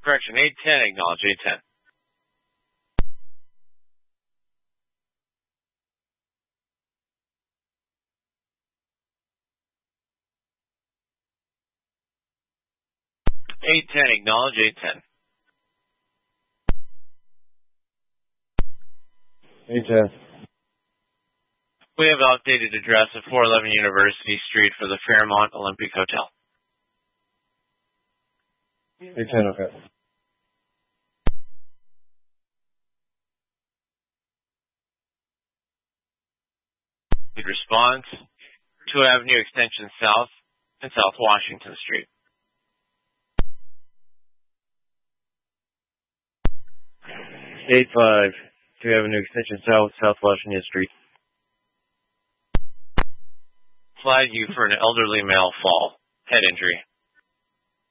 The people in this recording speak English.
Correction, 810, acknowledge 810. Acknowledge 810. 810. We have updated address at 411 University Street for the Fairmont Olympic Hotel. 810, okay. Response, 2 Avenue Extension South and South Washington Street. 85, 2 Avenue Extension South, South Washington Street. Flag you for an elderly male fall. Head injury.